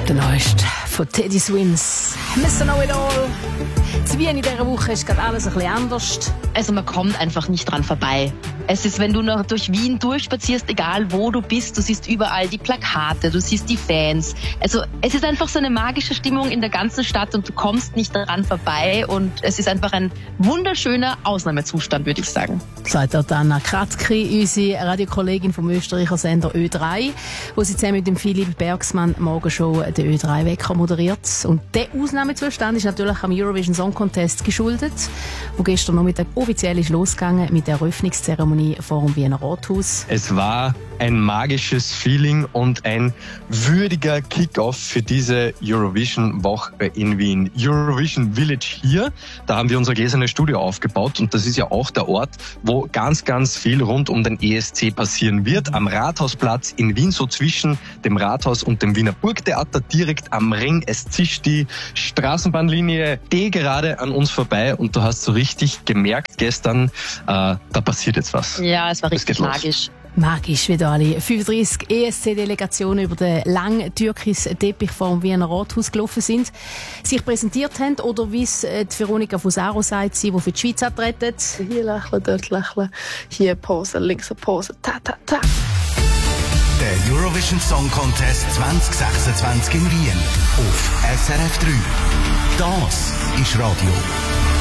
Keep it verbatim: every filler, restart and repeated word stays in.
Der neueste von Teddy Swims. Mister Know It All. Das Wien in dieser Woche ist gerade alles ein bisschen anders. Also man kommt einfach nicht dran vorbei. Es ist, wenn du noch durch Wien durchspazierst, egal wo du bist, du siehst überall die Plakate, du siehst die Fans. Also es ist einfach so eine magische Stimmung in der ganzen Stadt und du kommst nicht daran vorbei und es ist einfach ein wunderschöner Ausnahmezustand, würde ich sagen. Sagt Anna Kratzki, unsere Radiokollegin vom Österreicher Sender Ö drei, wo sie zusammen mit dem Philipp Bergsmann morgen schon den Ö drei Wecker moderiert. Und der Ausnahmezustand ist natürlich am Eurovision Song Contest geschuldet, wo gestern Nachmittag offiziell ist losgegangen mit der Eröffnungszeremonie vor dem Wiener Rathaus. Es war ein magisches Feeling und ein würdiger Kick-Off für diese Eurovision-Woche in Wien. Eurovision Village hier, da haben wir unser gläsernes Studio aufgebaut und das ist ja auch der Ort, wo ganz, ganz viel rund um den E S C passieren wird. Am Rathausplatz in Wien, so zwischen dem Rathaus und dem Wiener Burgtheater, direkt am Ring. Es zischt die Straßenbahnlinie D gerade an uns vorbei und du hast so richtig gemerkt gestern, äh, da passiert jetzt was. Ja, es war richtig magisch. Magisch, wie da alle fünfunddreissig E S C-Delegationen über den langen türkischen Teppich vor dem Wiener Rathaus gelaufen sind, sich präsentiert haben oder wie es die Veronika Fusaro sagt, sie, die für die Schweiz antreten. Hier lächeln, dort lächeln, hier Pose, links eine Pose, ta ta ta. Der Eurovision Song Contest zwanzig sechsundzwanzig in Wien auf S R F drei. Das ist Radio.